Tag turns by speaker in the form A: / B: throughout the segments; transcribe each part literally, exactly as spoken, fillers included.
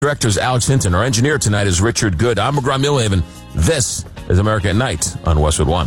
A: Director is Alex Hinton. Our engineer tonight is Richard Good. I'm McGraw Millhaven. This is America at Night on Westwood One.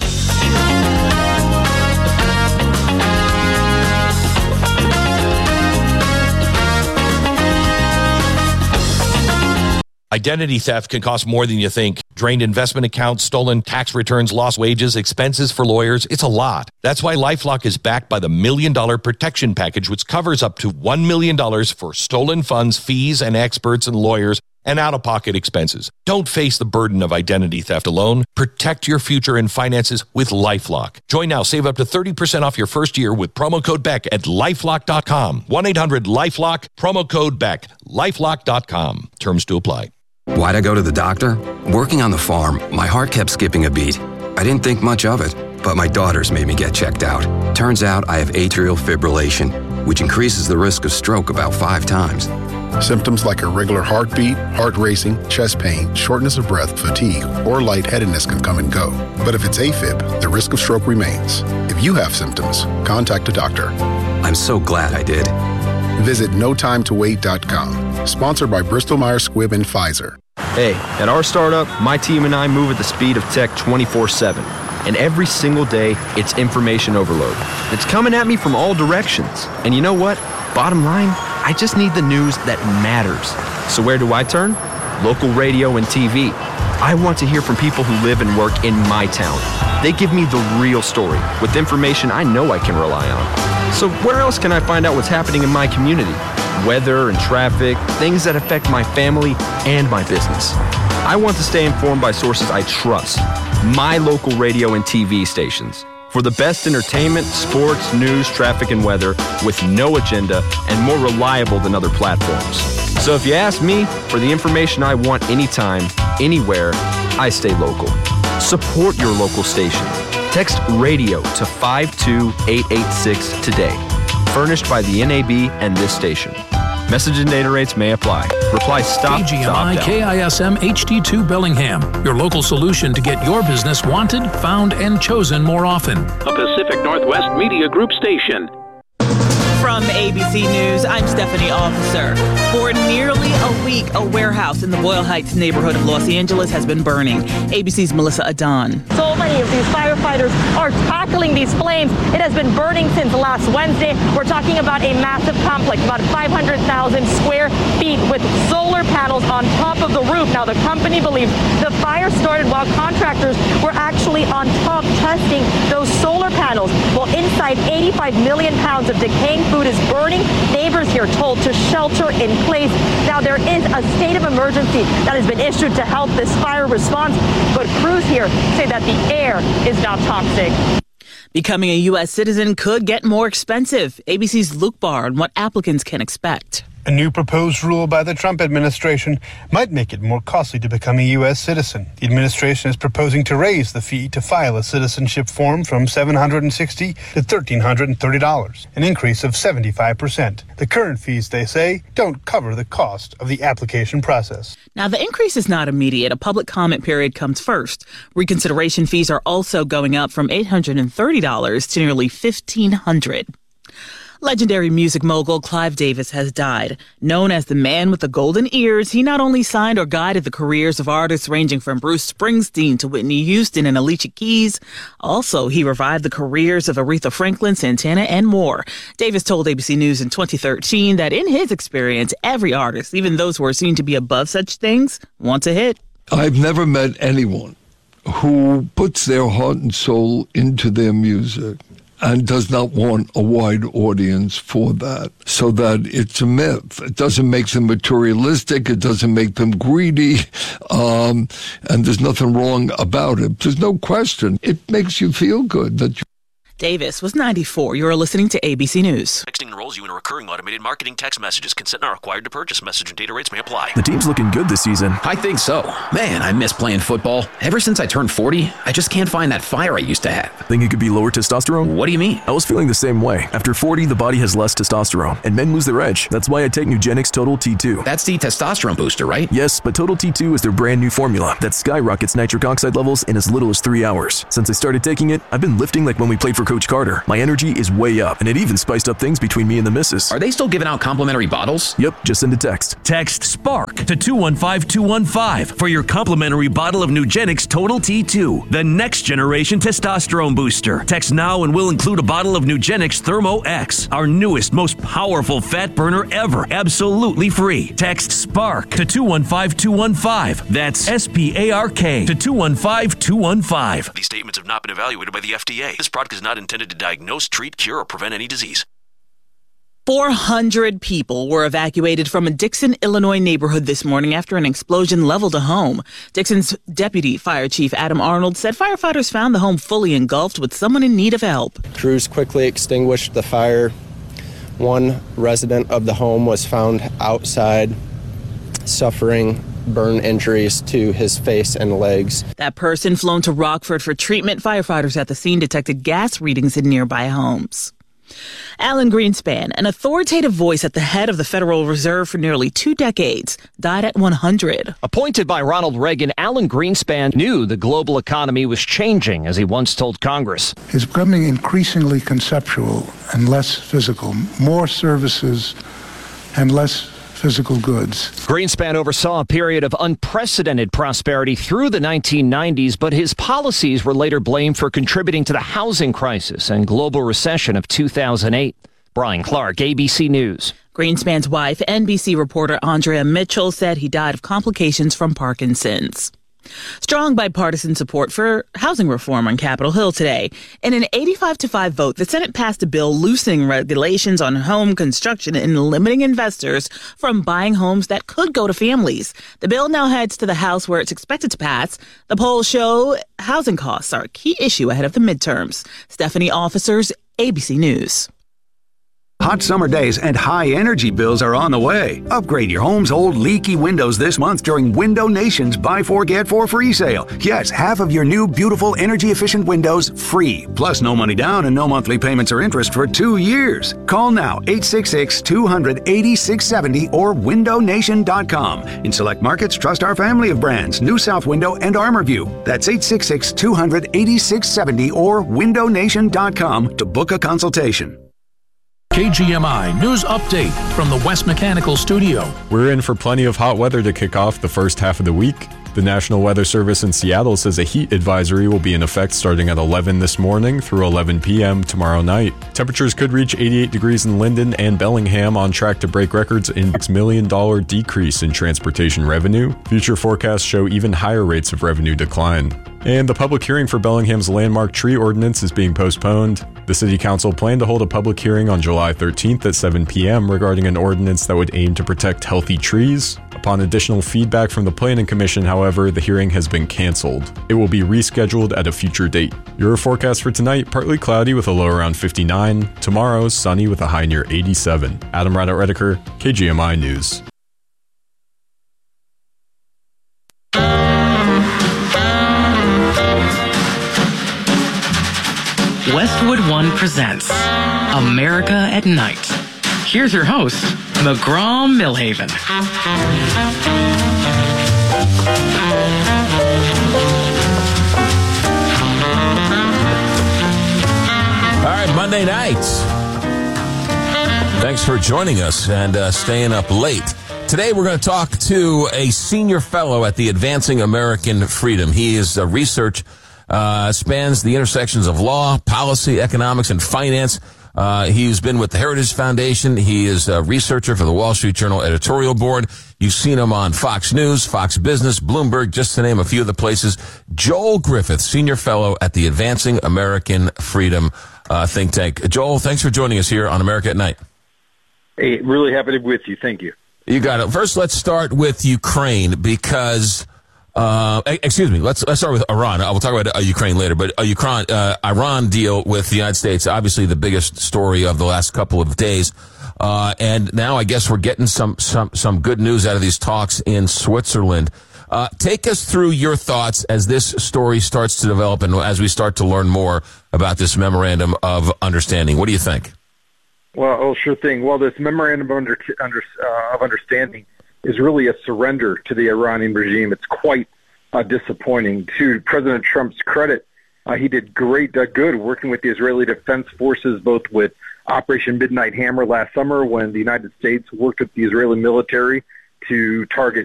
B: Identity theft can cost more than you think. Drained investment accounts, stolen tax returns, lost wages, expenses for lawyers. It's a lot. That's why LifeLock is backed by the Million Dollar Protection Package, which covers up to one million dollars for stolen funds, fees, and experts and lawyers, and out-of-pocket expenses. Don't face the burden of identity theft alone. Protect your future and finances with LifeLock. Join now. Save up to thirty percent off your first year with promo code Beck at lifelock dot com. one eight hundred LifeLock, promo code Beck, lifelock dot com. Terms to apply.
C: Why'd I go to the doctor? Working on the farm, my heart kept skipping a beat. I didn't think much of it, but my daughters made me get checked out. Turns out I have atrial fibrillation, which increases the risk of stroke about five times.
D: Symptoms like irregular heartbeat, heart racing, chest pain, shortness of breath, fatigue, or lightheadedness can come and go. But if it's AFib, the risk of stroke remains. If you have symptoms, contact a doctor.
C: I'm so glad I did.
D: Visit no time to wait dot com. Sponsored by Bristol Myers Squibb and Pfizer.
E: Hey, at our startup, my team and I move at the speed of tech twenty-four seven. And every single day, it's information overload. It's coming at me from all directions. And you know what? Bottom line, I just need the news that matters. So where do I turn? Local radio and T V. I want to hear from people who live and work in my town. They give me the real story with information I know I can rely on. So where else can I find out what's happening in my community? Weather and traffic, things that affect my family and my business. I want to stay informed by sources I trust. My local radio and T V stations. For the best entertainment, sports, news, traffic, and weather with no agenda and more reliable than other platforms. So if you ask me for the information I want anytime, anywhere, I stay local. Support your local station. Text RADIO to five two eight eight six today. Furnished by the N A B and this station. Message and data rates may apply. Reply STOP
F: K G M I K I S M H D two Bellingham, your local solution to get your business wanted, found, and chosen more often.
G: A Pacific Northwest Media Group station.
H: From A B C News, I'm Stephanie Officer. For nearly a week, a warehouse in the Boyle Heights neighborhood of Los Angeles has been burning. A B C's Melissa Adon.
I: So many of these firefighters are tackling these flames. It has been burning since last Wednesday. We're talking about a massive complex, about five hundred thousand square feet with solar panels on top of the roof. Now, the company believes the fire started while contractors were actually on top testing those solar panels. Well, inside, eighty-five million pounds of decaying food is burning. Neighbors here told to shelter in place. Now, there is a state of emergency that has been issued to help this fire response, but crews here say that the air is now toxic.
H: Becoming a U S citizen could get more expensive. A B C's Luke Barr on what applicants can expect.
J: A new proposed rule by the Trump administration might make it more costly to become a U S citizen. The administration is proposing to raise the fee to file a citizenship form from seven hundred sixty dollars to one thousand three hundred thirty dollars, an increase of seventy-five percent. The current fees, they say, don't cover the cost of the application process.
H: Now, the increase is not immediate. A public comment period comes first. Reconsideration fees are also going up from eight hundred thirty dollars to nearly fifteen hundred dollars. Legendary music mogul Clive Davis has died. Known as the man with the golden ears, he not only signed or guided the careers of artists ranging from Bruce Springsteen to Whitney Houston and Alicia Keys. Also, he revived the careers of Aretha Franklin, Santana, and more. Davis told A B C News in twenty thirteen that in his experience, every artist, even those who are seen to be above such things, wants a hit.
K: I've never met anyone who puts their heart and soul into their music and does not want a wide audience for that, so that it's a myth. It doesn't make them materialistic, it doesn't make them greedy, um, and there's nothing wrong about it. There's no question. It makes you feel good that you
H: Davis was ninety-four. You're listening to A B C News.
L: Texting enrolls you in a recurring automated marketing text messages. Consent not required to purchase. Message and data rates may apply.
M: The team's looking good this season.
N: I think so. Man, I miss playing football. Ever since I turned forty, I just can't find that fire I used to have.
M: Think it could be lower testosterone?
N: What do you mean?
M: I was feeling the same way. After forty, the body has less testosterone, and men lose their edge. That's why I take Nugenix Total T two.
N: That's the testosterone booster, right?
M: Yes, but Total T two is their brand new formula that skyrockets nitric oxide levels in as little as three hours. Since I started taking it, I've been lifting like when we played for Coach Carter. My energy is way up, and it even spiced up things between me and the missus.
N: Are they still giving out complimentary bottles?
M: Yep, just send a text.
O: Text SPARK to two one five two one five for your complimentary bottle of Nugenix Total T two, the next generation testosterone booster. Text now and we'll include a bottle of Nugenix Thermo X, our newest, most powerful fat burner ever, absolutely free. Text SPARK to two one five two one five. That's S P A R K to two one five two one five.
L: These statements have not been evaluated by the F D A. This product is not intended to diagnose, treat, cure, or prevent any disease.
H: four hundred people were evacuated from a Dixon, Illinois neighborhood this morning after an explosion leveled a home. Dixon's Deputy Fire Chief Adam Arnold said firefighters found the home fully engulfed with someone in need of help.
P: Crews quickly extinguished the fire. One resident of the home was found outside, suffering burn injuries to his face and legs.
H: That person flown to Rockford for treatment. Firefighters at the scene detected gas readings in nearby homes. Alan Greenspan, an authoritative voice at the head of the Federal Reserve for nearly two decades, died at one hundred.
Q: Appointed by Ronald Reagan, Alan Greenspan knew the global economy was changing, as he once told Congress.
R: It's becoming increasingly conceptual and less physical, more services and less physical goods.
Q: Greenspan oversaw a period of unprecedented prosperity through the nineteen nineties, but his policies were later blamed for contributing to the housing crisis and global recession of two thousand eight. Brian Clark, A B C News.
H: Greenspan's wife, N B C reporter Andrea Mitchell, said he died of complications from Parkinson's. Strong bipartisan support for housing reform on Capitol Hill today. In an eighty-five to five vote, the Senate passed a bill loosening regulations on home construction and limiting investors from buying homes that could go to families. The bill now heads to the House, where it's expected to pass. The polls show housing costs are a key issue ahead of the midterms. Stephanie Officers, A B C News.
S: Hot summer days and high energy bills are on the way. Upgrade your home's old leaky windows this month during Window Nation's Buy Four Get Four free sale. Yes, half of your new beautiful energy efficient windows free. Plus no money down and no monthly payments or interest for two years. Call now eight six six, two hundred, eighty-six seventy or window nation dot com. In select markets, trust our family of brands, New South Window and ArmorView. That's eight six six, two hundred, eighty-six seventy or window nation dot com to book a consultation.
F: K G M I News Update from the West Mechanical Studio.
T: We're in for plenty of hot weather to kick off the first half of the week. The National Weather Service in Seattle says a heat advisory will be in effect starting at eleven this morning through eleven p.m. tomorrow night. Temperatures could reach eighty-eight degrees in Linden and Bellingham, on track to break records in six million dollars decrease in transportation revenue. Future forecasts show even higher rates of revenue decline. And the public hearing for Bellingham's landmark tree ordinance is being postponed. The City Council planned to hold a public hearing on July thirteenth at seven p.m. regarding an ordinance that would aim to protect healthy trees. Upon additional feedback from the Planning Commission, however, the hearing has been canceled. It will be rescheduled at a future date. Your forecast for tonight: partly cloudy with a low around fifty-nine. Tomorrow, sunny with a high near eighty-seven. Adam Raddat-Redeker, K G M I News.
U: Westwood One presents America at Night. Here's your host, McGraw-Milhaven.
A: All right, Monday nights. Thanks for joining us and uh, staying up late. Today we're going to talk to a senior fellow at the Advancing American Freedom. He is a research Uh, spans the intersections of law, policy, economics, and finance. Uh, he's been with the Heritage Foundation. He is a researcher for the Wall Street Journal editorial board. You've seen him on Fox News, Fox Business, Bloomberg, just to name a few of the places. Joel Griffith, senior fellow at the Advancing American Freedom uh, think tank. Joel, thanks for joining us here on America at Night.
V: Hey, really happy to be with you. Thank you.
A: You got it. First, let's start with Ukraine because... Uh, excuse me. Let's let's start with Iran. I will talk about uh, Ukraine later, but uh, Ukraine, uh, Iran deal with the United States, obviously the biggest story of the last couple of days. Uh, and now I guess we're getting some some some good news out of these talks in Switzerland. Uh, take us through your thoughts as this story starts to develop and as we start to learn more about this memorandum of understanding. What do you think?
V: Well, oh, sure thing. Well, this memorandum of, under, under, uh, of understanding is really a surrender to the Iranian regime. It's quite uh, disappointing. To President Trump's credit, Uh, he did great, uh, good working with the Israeli Defense Forces, both with Operation Midnight Hammer last summer when the United States worked with the Israeli military to target